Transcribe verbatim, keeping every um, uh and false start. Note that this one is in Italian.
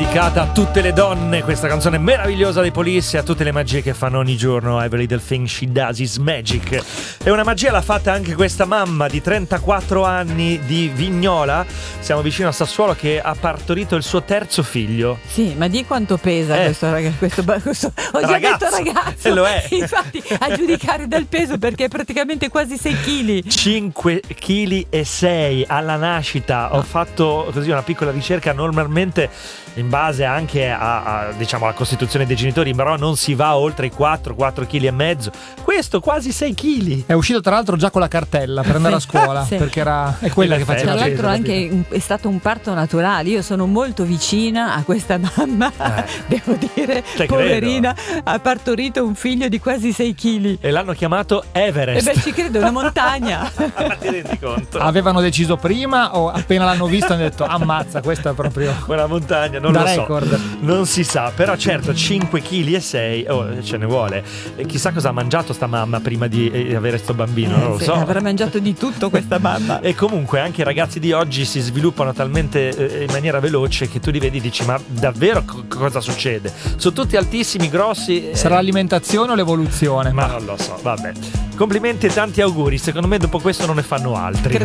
dedicata a tutte le donne, questa canzone meravigliosa dei Police, e a tutte le magie che fanno ogni giorno. Every little thing she does is magic. E una magia l'ha fatta anche questa mamma di trentaquattro anni di Vignola, siamo vicino a Sassuolo, che ha partorito il suo terzo figlio. Sì, ma di quanto pesa eh. questo ragazzo? Questo, questo, ho già ragazzo, detto ragazzo. e lo è. Infatti, a giudicare dal peso, perché è praticamente quasi sei chili. cinque chili e sei alla nascita. No. Ho fatto così una piccola ricerca. Normalmente, in base anche a, a diciamo alla costituzione dei genitori, però non si va oltre i quattro chili e mezzo. Questo quasi sei chili. È uscito tra l'altro già con la cartella per andare a scuola, Sì. perché era è quella che faceva Tra peso, l'altro anche un- è stato un parto naturale. Io sono molto vicina a questa mamma, Eh. devo dire, Te poverina, ha partorito un figlio di quasi sei chili. E l'hanno chiamato E Everest. beh, ci credo, è una montagna. Ma ti rendi conto? Avevano deciso prima o appena l'hanno visto hanno detto ammazza, questa è proprio Una montagna, non da lo so. record. Non si sa, però certo cinque chili e sei, oh, ce ne vuole. E chissà cosa ha mangiato sta mamma prima di eh, avere sto bambino, non lo Sì, so. avrà mangiato di tutto questa mamma. E comunque anche i ragazzi di oggi si sviluppano talmente eh, in maniera veloce che tu li vedi e dici: ma davvero co- cosa succede? Sono tutti altissimi, grossi. eh, Sarà l'alimentazione o l'evoluzione? Ma non lo so, vabbè. Complimenti e tanti auguri. Secondo me dopo questo non ne fanno altri.